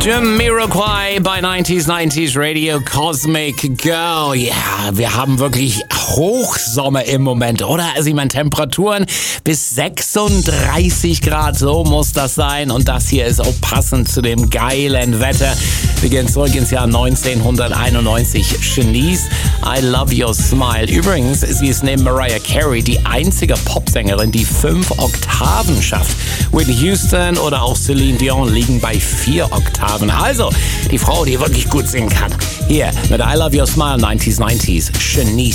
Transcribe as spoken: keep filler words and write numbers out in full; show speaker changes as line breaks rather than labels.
Jamiroquai bei neunzig neunzig Radio Cosmic Girl. Ja, wir haben wirklich Hochsommer im Moment, oder? Also ich meine, Temperaturen bis sechsunddreißig Grad, so muss das sein. Und das hier ist auch passend zu dem geilen Wetter. Wir gehen zurück ins Jahr neunzehnhunderteinundneunzig. Shanice, I Love Your Smile. Übrigens, sie ist neben Mariah Carey die einzige Popsängerin, die fünf Oktaven schafft. Whitney Houston oder auch Celine Dion liegen bei vier Oktaven. Also, die Frau, die wirklich gut singen kann. Hier mit I Love Your Smile, neunzig neunzig, Shanice.